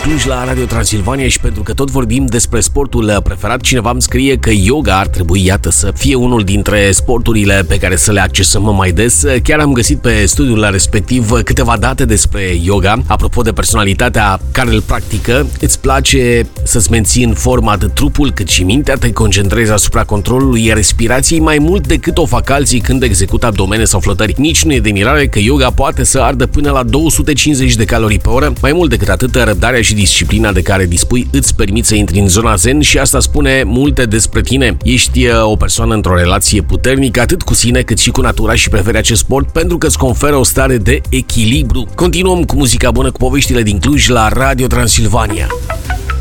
Cluj la Radio Transilvania și pentru că tot vorbim despre sportul preferat, cineva îmi scrie că yoga ar trebui, iată, să fie unul dintre sporturile pe care să le accesăm mai des. Chiar am găsit pe studiul respectiv câteva date despre yoga. Apropo de personalitatea care îl practică, îți place să-ți menții în formă atât trupul cât și mintea, te concentrezi asupra controlului respirației mai mult decât o fac alții când execută abdomene sau flotări. Nici nu e de mirare că yoga poate să ardă până la 250 de calorii pe oră. Mai mult decât atât, răbdarea și disciplina de care dispui îți permit să intri în zona zen și asta spune multe despre tine. Ești o persoană într-o relație puternică atât cu sine cât și cu natura și preferi acest sport pentru că îți conferă o stare de echilibru. Continuăm cu muzica bună, cu poveștile din Cluj la Radio Transilvania.